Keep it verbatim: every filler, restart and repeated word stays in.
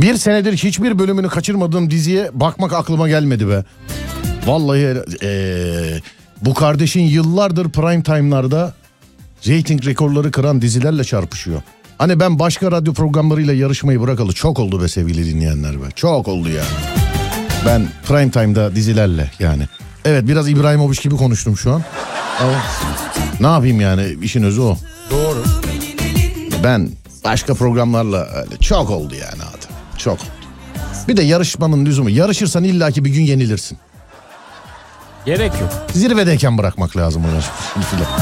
Bir senedir hiçbir bölümünü kaçırmadığım diziye bakmak aklıma gelmedi be. Vallahi ee, bu kardeşin yıllardır prime time'larda reyting rekorları kıran dizilerle çarpışıyor. Hani ben başka radyo programlarıyla yarışmayı bırakalı çok oldu be sevgili dinleyenler be. Çok oldu yani. Ben prime time'da dizilerle yani. Evet, biraz İbrahimovic gibi konuştum şu an. Ama ne yapayım yani, işin özü o. Doğru. Ben başka programlarla öyle çok oldu yani adam. Çok. Bir de yarışmanın lüzumu. Yarışırsan illaki bir gün yenilirsin. Gerek yok. Zirvedeyken bırakmak lazım onu.